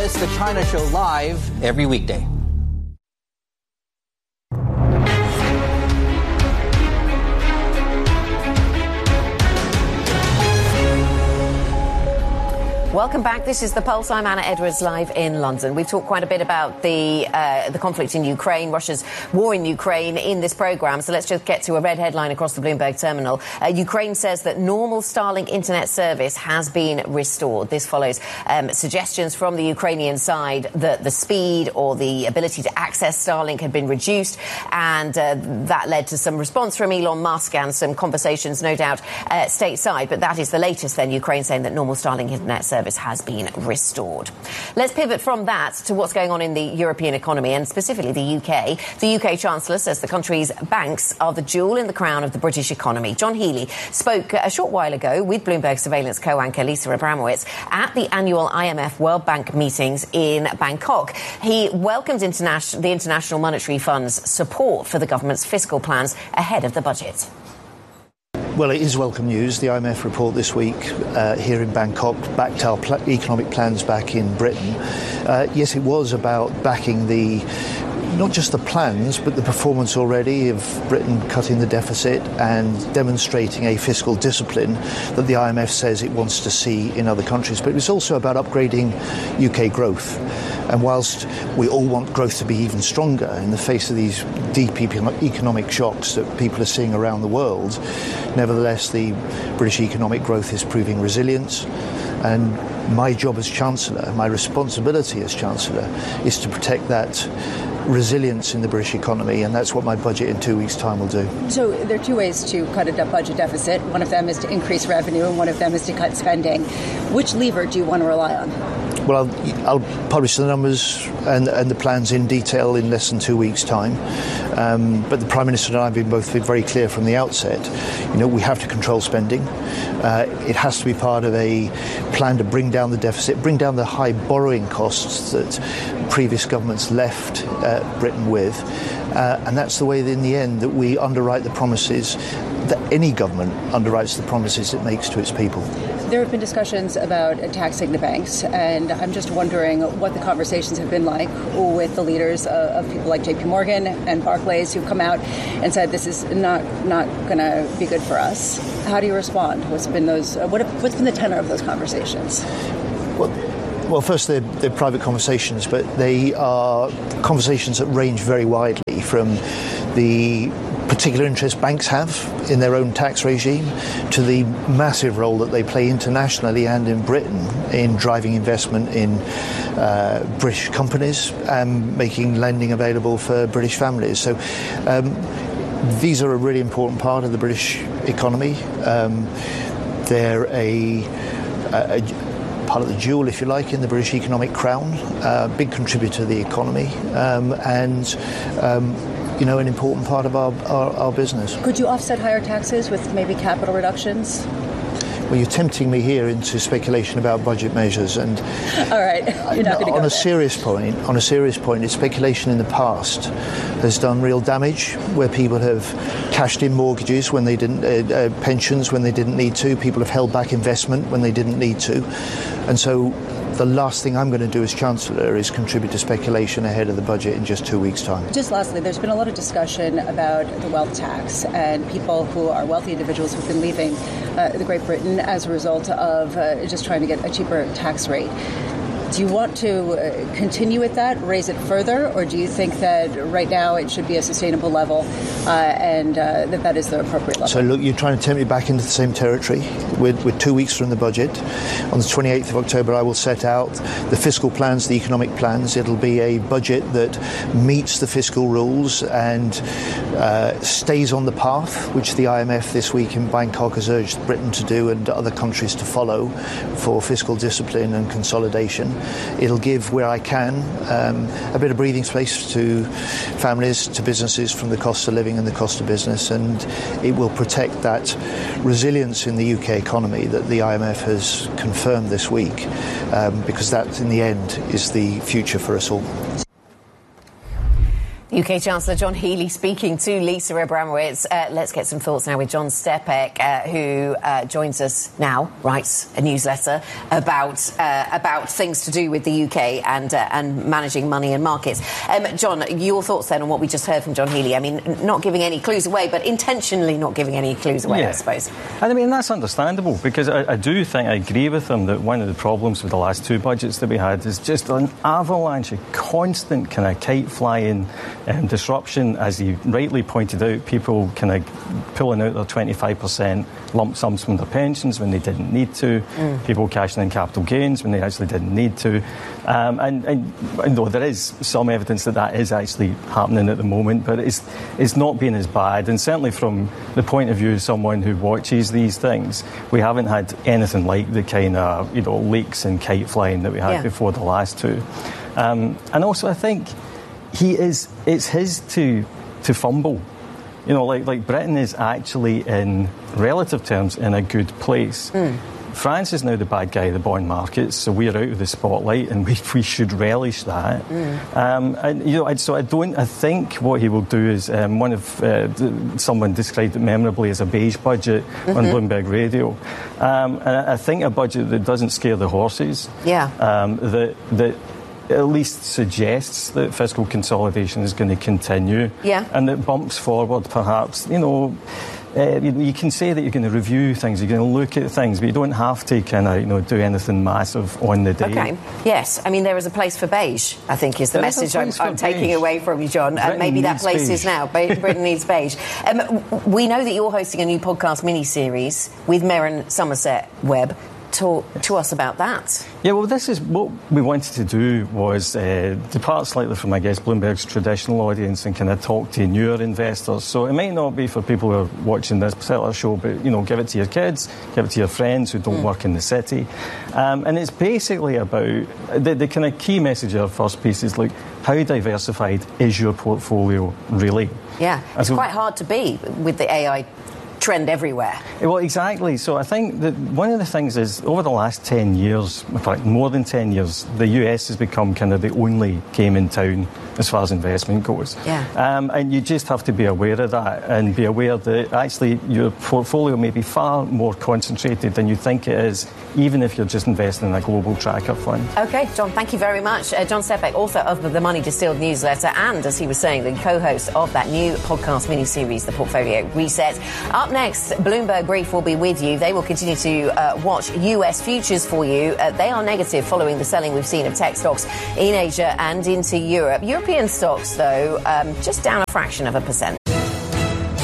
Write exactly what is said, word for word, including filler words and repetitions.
It's the China Show live every weekday. Welcome back. This is The Pulse. I'm Anna Edwards, live in London. We've talked quite a bit about the uh, the conflict in Ukraine, Russia's war in Ukraine in this programme. So let's just get to a red headline across the Bloomberg terminal. Uh, Ukraine says that normal Starlink internet service has been restored. This follows um, suggestions from the Ukrainian side that the speed or the ability to access Starlink had been reduced. And uh, that led to some response from Elon Musk and some conversations, no doubt, uh, stateside. But that is the latest then, Ukraine saying that normal Starlink internet service has been restored. Let's pivot from that to what's going on in the European economy and specifically the U K. The U K Chancellor says the country's banks are the jewel in the crown of the British economy. John Healey spoke a short while ago with Bloomberg surveillance co-anchor Lisa Abramowitz at the annual I M F World Bank meetings in Bangkok. He welcomed international, the International Monetary Fund's support for the government's fiscal plans ahead of the budget. Well, it is welcome news. The I M F report this week uh, here in Bangkok backed our pl- economic plans back in Britain. Uh, yes, it was about backing the not just the plans, but the performance already of Britain cutting the deficit and demonstrating a fiscal discipline that the I M F says it wants to see in other countries. But it was also about upgrading U K growth. And whilst we all want growth to be even stronger in the face of these deep economic shocks that people are seeing around the world, nevertheless, the British economic growth is proving resilient. And my job as Chancellor, my responsibility as Chancellor, is to protect that resilience in the British economy, and that's what my budget in two weeks' time will do. So there are two ways to cut a budget deficit. One of them is to increase revenue, and one of them is to cut spending. Which lever do you want to rely on? Well, I'll, I'll publish the numbers and, and the plans in detail in less than two weeks' time. Um, but the Prime Minister and I have been both been very clear from the outset. You know, we have to control spending. Uh, it has to be part of a plan to bring down the deficit, bring down the high borrowing costs that previous governments left uh, Britain with. Uh, and that's the way, in the end, that we underwrite the promises, that any government underwrites the promises it makes to its people. There have been discussions about taxing the banks, and I'm just wondering what the conversations have been like with the leaders of, of people like J P Morgan and Barclays, who've come out and said this is not not going to be good for us. How do you respond? What's been those? What have, what's been the tenor of those conversations? Well, Well, first, they're, they're private conversations, but they are conversations that range very widely from the particular interest banks have in their own tax regime to the massive role that they play internationally and in Britain in driving investment in uh, British companies and making lending available for British families. So um, these are a really important part of the British economy. Um, they're a, a, a part of the jewel, if you like, in the British economic crown, a uh, big contributor to the economy, um, and um, you know, an important part of our, our, our business. Could you offset higher taxes with maybe capital reductions? Well, you're tempting me here into speculation about budget measures, and all right, you're not going to go on a there. serious point. On a serious point, it's speculation in the past has done real damage, where people have cashed in mortgages when they didn't, uh, uh, pensions when they didn't need to. People have held back investment when they didn't need to, and so the last thing I'm going to do as Chancellor is contribute to speculation ahead of the budget in just two weeks' time. Just lastly, there's been a lot of discussion about the wealth tax and people who are wealthy individuals who've been leaving uh, the Great Britain as a result of uh, just trying to get a cheaper tax rate. Do you want to uh, continue with that, raise it further, or do you think that right now it should be a sustainable level uh, and uh, that that is the appropriate level? So, look, you're trying to tempt me back into the same territory. We're, we're two weeks from the budget. On the twenty-eighth of October, I will set out the fiscal plans, the economic plans. It'll be a budget that meets the fiscal rules and uh, stays on the path, which the I M F this week in Bangkok has urged Britain to do and other countries to follow for fiscal discipline and consolidation. It'll give, where I can, um, a bit of breathing space to families, to businesses from the cost of living and the cost of business, and it will protect that resilience in the U K economy that the I M F has confirmed this week, um, because that, in the end, is the future for us all. U K Chancellor John Healey speaking to Lisa Abramowitz. Uh, let's get some thoughts now with John Stepek, uh, who uh, joins us now, writes a newsletter about uh, about things to do with the U K and uh, and managing money and markets. Um, John, your thoughts then on what we just heard from John Healey? I mean, not giving any clues away, but intentionally not giving any clues away, yeah. I suppose. And I mean, that's understandable, because I, I do think, I agree with him, that one of the problems with the last two budgets that we had is just an avalanche of constant kind of kite-flying um, disruption. As he rightly pointed out, people kind of pulling out their twenty-five percent lump sums from their pensions when they didn't need to, mm. people cashing in capital gains when they actually didn't need to. Um, and, and, and though there is some evidence that that is actually happening at the moment, but it's, it's not been as bad. And certainly from the point of view of someone who watches these things, we haven't had anything like the kind of, you know, leaks and kite flying that we had yeah. before the last two. Um, and also, I think he is, it's his to to fumble. You know, like like Britain is actually, in relative terms, in a good place. Mm. France is now the bad guy of the bond markets, so we're out of the spotlight, and we we should relish that. Mm. Um, and you know, I, so I don't. I think what he will do is um, one of uh, someone described it memorably as a beige budget mm-hmm. on Bloomberg Radio, um, and I, I think a budget that doesn't scare the horses. Yeah. Um, that that. at least suggests that fiscal consolidation is going to continue. Yeah. And that bumps forward, perhaps, you know, uh, you, you can say that you're going to review things, you're going to look at things, but you don't have to kind of, you know, do anything massive on the day. OK. Yes. I mean, there is a place for beige, I think, is the there message I'm, I'm taking away from you, John. Uh, maybe that place beige. is now. Britain needs beige. Um, we know that you're hosting a new podcast mini-series with Merrin Somerset Webb. Talk to us about that. Yeah, well, this is what we wanted to do, was uh, depart slightly from, I guess, Bloomberg's traditional audience and kind of talk to newer investors. So it might not be for people who are watching this particular show, but, you know, give it to your kids, give it to your friends who don't mm. work in the city. Um, and it's basically about, the, the kind of key message of our first piece is, like, how diversified is your portfolio really? Yeah, it's so, quite hard to be with the A I trend everywhere. Well, exactly. So I think that one of the things is, over the last ten years, in fact, more than ten years, the U S has become kind of the only game in town as far as investment goes. Yeah. Um, and you just have to be aware of that, and be aware that actually your portfolio may be far more concentrated than you think it is, even if you're just investing in a global tracker fund. OK, John, thank you very much. Uh, John Stepek, author of the Money Distilled newsletter, and, as he was saying, the co-host of that new podcast mini-series, The Portfolio Reset. Up next, Bloomberg Brief will be with you. They will continue to uh, watch U S futures for you. Uh, they are negative following the selling we've seen of tech stocks in Asia and into Europe. European stocks, though, um, just down a fraction of a percent.